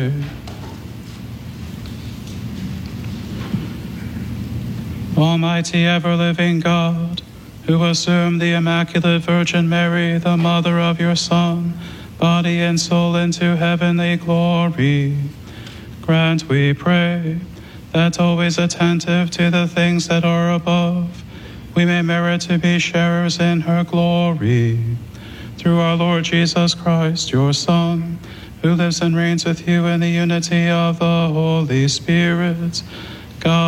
pray. Almighty ever-living God, who assumed the Immaculate Virgin Mary, the mother of your Son, body and soul into heavenly glory, grant, we pray, that always attentive to the things that are above, we may merit to be sharers in her glory. Through our Lord Jesus Christ, your Son, who lives and reigns with you in the unity of the Holy Spirit, God,